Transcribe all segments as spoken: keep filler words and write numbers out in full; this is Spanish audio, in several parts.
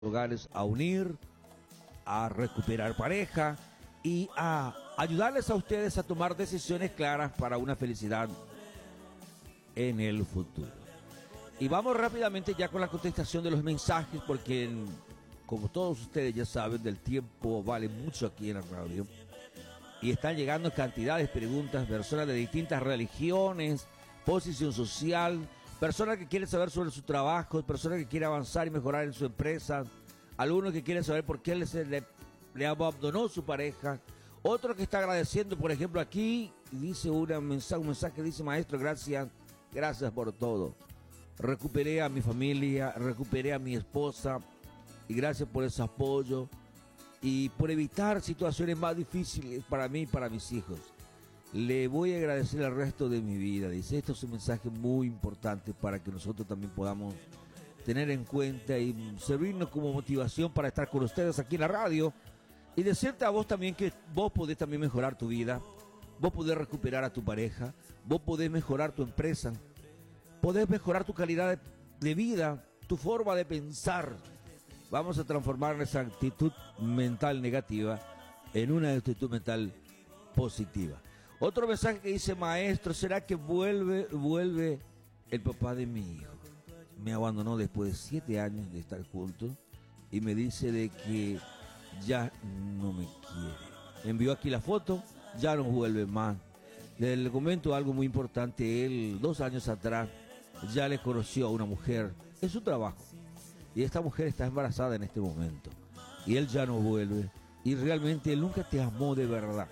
hogares a unir, a recuperar pareja y a ayudarles a ustedes a tomar decisiones claras para una felicidad en el futuro. Y vamos rápidamente ya con la contestación de los mensajes, porque como todos ustedes ya saben, del tiempo vale mucho aquí en la radio. Y están llegando cantidades de preguntas, personas de distintas religiones, posición social, personas que quieren saber sobre su trabajo, personas que quieren avanzar y mejorar en su empresa, algunos que quieren saber por qué le, le, le abandonó su pareja, otro que está agradeciendo, por ejemplo, aquí dice una mensaje, un mensaje que dice: maestro, gracias, gracias por todo. Recuperé a mi familia, recuperé a mi esposa y gracias por ese apoyo y por evitar situaciones más difíciles para mí y para mis hijos. Le voy a agradecer el resto de mi vida. Dice, esto es un mensaje muy importante para que nosotros también podamos tener en cuenta y servirnos como motivación para estar con ustedes aquí en la radio y decirte a vos también que vos podés también mejorar tu vida, vos podés recuperar a tu pareja, vos podés mejorar tu empresa, podés mejorar tu calidad de, de vida, tu forma de pensar. Vamos a transformar esa actitud mental negativa en una actitud mental positiva. Otro mensaje que dice: maestro, ¿será que vuelve, vuelve el papá de mi hijo? Me abandonó después de siete años de estar juntos y me dice de que ya no me quiere. Envió aquí la foto, ya no vuelve más. Le comento algo muy importante. Él, dos años atrás, ya le conoció a una mujer en su trabajo. Y esta mujer está embarazada en este momento. Y él ya no vuelve. Y realmente él nunca te amó de verdad.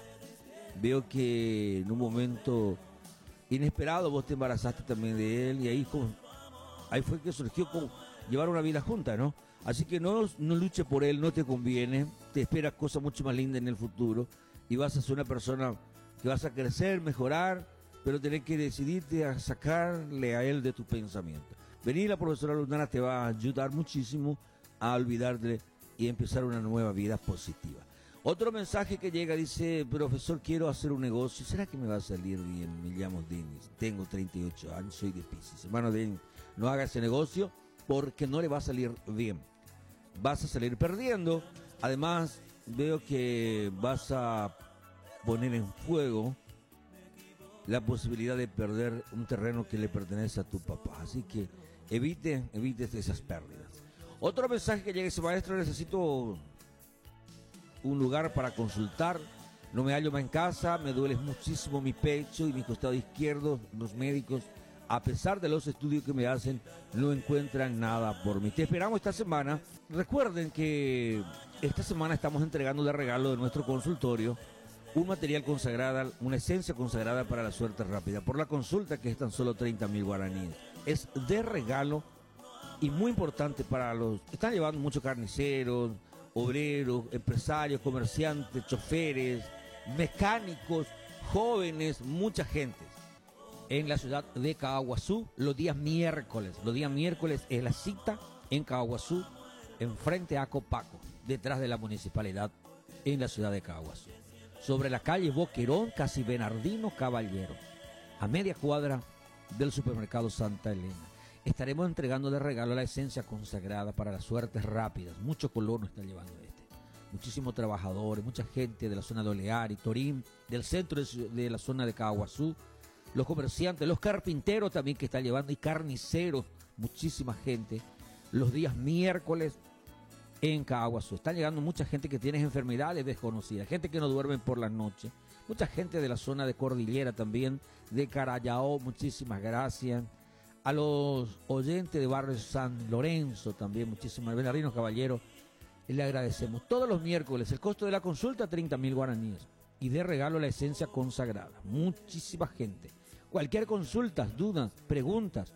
Veo que en un momento inesperado vos te embarazaste también de él. Y ahí, como, ahí fue que surgió como llevar una vida junta, ¿no? Así que no, no luche por él, no te conviene. Te esperas cosas mucho más lindas en el futuro. Y vas a ser una persona que vas a crecer, mejorar, pero tenés que decidirte a sacarle a él de tu pensamiento. Vení, la profesora Lundana te va a ayudar muchísimo a olvidarte y empezar una nueva vida positiva. Otro mensaje que llega dice: profesor, quiero hacer un negocio, ¿será que me va a salir bien? Me llamo Denis, tengo treinta y ocho años, soy de Piscis. Hermano Denis, no haga ese negocio porque no le va a salir bien. Vas a salir perdiendo. Además, veo que vas a poner en fuego la posibilidad de perder un terreno que le pertenece a tu papá. Así que evite, evite esas pérdidas. Otro mensaje que llega: ese maestro, necesito un lugar para consultar, no me hallo más en casa, me duele muchísimo mi pecho y mi costado izquierdo. Los médicos, a pesar de los estudios que me hacen, no encuentran nada por mí. Te esperamos esta semana. Recuerden que esta semana estamos entregando de regalo de nuestro consultorio un material consagrado, una esencia consagrada para la suerte rápida, por la consulta, que es tan solo treinta mil guaraníes. Es de regalo y muy importante para los que están llevando muchos carniceros, obreros, empresarios, comerciantes, choferes, mecánicos, jóvenes, mucha gente. En la ciudad de Caguazú, los días miércoles, los días miércoles es la cita en Caguazú, enfrente a Copaco, detrás de la municipalidad, en la ciudad de Caguazú. Sobre la calle Boquerón, casi Bernardino Caballero, a media cuadra del supermercado Santa Elena. Estaremos entregando de regalo la esencia consagrada para las suertes rápidas. Mucho color nos está llevando este. Muchísimos trabajadores, mucha gente de la zona de Olear y Torín, del centro de, de la zona de Caguazú, los comerciantes, los carpinteros también que están llevando, y carniceros, muchísima gente. Los días miércoles en Caguazú están llegando mucha gente que tiene enfermedades desconocidas, gente que no duerme por las noches, mucha gente de la zona de Cordillera también, de Carayao. Muchísimas gracias a los oyentes de Barrio San Lorenzo también, muchísimas, Bernardino Caballero, le agradecemos. Todos los miércoles el costo de la consulta treinta mil guaraníes y de regalo la esencia consagrada. Muchísima gente. Cualquier consulta, dudas, preguntas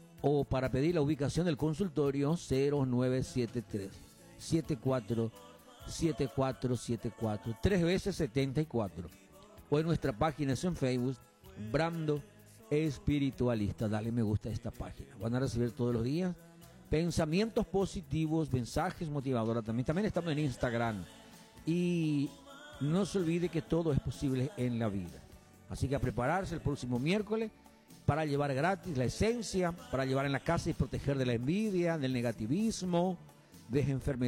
o para pedir la ubicación del consultorio, cero nueve siete tres siete cuatro siete cuatro siete cuatro, tres veces setenta y cuatro, o en nuestra página en Facebook, Brando Espiritualista. Dale me gusta a esta página, van a recibir todos los días pensamientos positivos, mensajes motivadores. También, también estamos en Instagram y no se olvide que todo es posible en la vida, así que a prepararse el próximo miércoles para llevar gratis la esencia, para llevar en la casa y proteger de la envidia, del negativismo de enfermedades